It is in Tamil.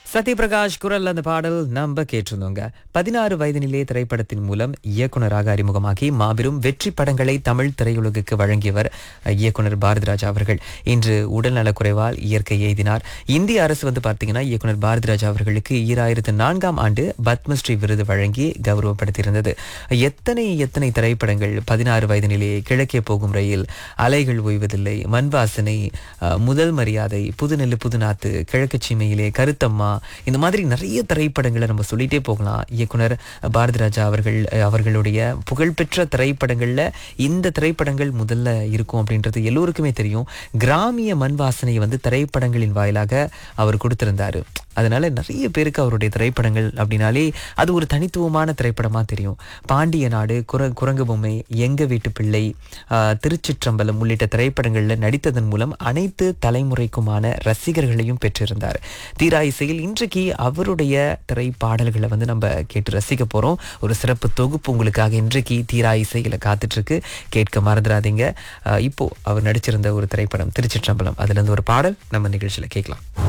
சத்யபிரகாஷ் குரல் அந்த பாடல் நம்ம கேட்டிருந்தோங்க. 16 வயதினிலே திரைப்படத்தின் மூலம் இயக்குனராக அறிமுகமாகி மாபெரும் வெற்றி படங்களை தமிழ் திரையுலகுக்கு வழங்கியவர் இயக்குனர் பாரதிராஜா அவர்கள். இன்று உடல்நலக்குறைவால் இயற்கை எய்தினார். இந்திய அரசு பார்த்தீங்கன்னா இயக்குனர் பாரதிராஜா அவர்களுக்கு 2004ஆம் ஆண்டு பத்மஸ்ரீ விருது வழங்கி கௌரவப்படுத்தியிருந்தது. எத்தனை திரைப்படங்கள் 16 வயதினிலே, கிழக்கே போகும் ரயில், அலைகள் ஓய்வதில்லை, மண் வாசனை, முதல் மரியாதை, புதுநெல்லு புதுநாத்து, கிழக்கு சீமையிலே, கருத்தம்மா, இந்த மாதிரி நிறைய திரைப்படங்களை நம்ம சொல்லிட்டே போகலாம். இயக்குனர் பாரதிராஜா அவர்களுடைய புகழ்பெற்ற திரைப்படங்கள்ல இந்த திரைப்படங்கள் முதல்ல இருக்கும் அப்படின்றது எல்லோருக்குமே தெரியும். கிராமிய மண் வாசனையை திரைப்படங்களின் வாயிலாக அவர் கொடுத்திருந்தாரு. அதனால நிறைய பேருக்கு அவருடைய திரைப்படங்கள் அப்படின்னாலே அது ஒரு தனித்துவமான திரைப்படமா தெரியும். பாண்டிய நாடு, குரங்கு பொம்மை, எங்க வீட்டு பிள்ளை, திருச்சிற்றம்பலம் உள்ளிட்ட திரைப்படங்கள்ல நடித்ததன் மூலம் அனைத்து தலைமுறைக்குமான ரசிகர்களையும் பெற்றிருந்தார். தீரா இசையில் இன்றைக்கு அவருடைய திரைப்பாடல்களை நம்ம கேட்டு ரசிக்க போறோம். ஒரு சிறப்பு தொகுப்பு உங்களுக்காக இன்றைக்கு தீரா இசையில காத்துட்டு இருக்கு, கேட்க மறந்துடாதீங்க. இப்போ அவர் நடிச்சிருந்த ஒரு திரைப்படம் திருச்சிற்றம்பலம், அதுல இருந்து ஒரு பாடல் நம்ம நிகழ்ச்சியில கேட்கலாம்.